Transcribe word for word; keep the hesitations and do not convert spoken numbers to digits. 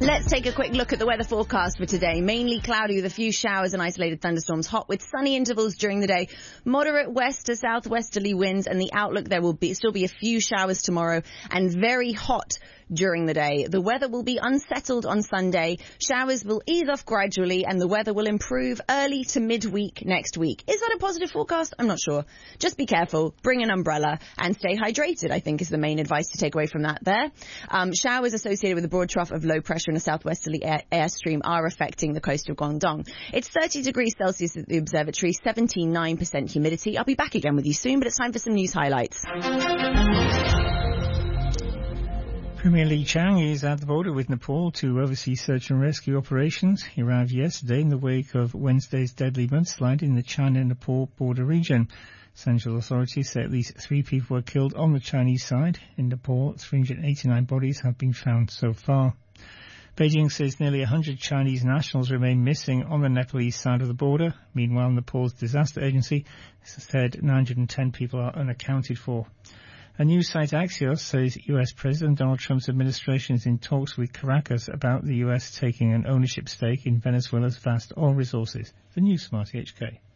Let's take a quick look at the weather forecast for today. Mainly cloudy with a few showers and isolated thunderstorms. Hot with sunny intervals during the day. Moderate west to southwesterly winds, and the outlook there will be still be a few showers tomorrow and very hot during the day. The weather will be unsettled on Sunday. Showers will ease off gradually and the weather will improve early to midweek next week. Is that a positive forecast? I'm not sure. Just be careful, bring an umbrella and stay hydrated, I think is the main advice to take away from that there. Um, showers associated with a broad trough of low pressure and a southwesterly air, airstream are affecting the coast of Guangdong. It's thirty degrees Celsius at the observatory, seventy-nine percent humidity. I'll be back again with you soon, but it's time for some news highlights. Premier Li Qiang is at the border with Nepal to oversee search and rescue operations. He arrived yesterday in the wake of Wednesday's deadly mudslide in the China-Nepal border region. Central authorities say at least three people were killed on the Chinese side. In Nepal, three hundred eighty-nine bodies have been found so far. Beijing says nearly one hundred Chinese nationals remain missing on the Nepalese side of the border. Meanwhile, Nepal's disaster agency said nine hundred ten people are unaccounted for. A news site Axios says U S President Donald Trump's administration is in talks with Caracas about the U S taking an ownership stake in Venezuela's vast oil resources. The News Smarty H K.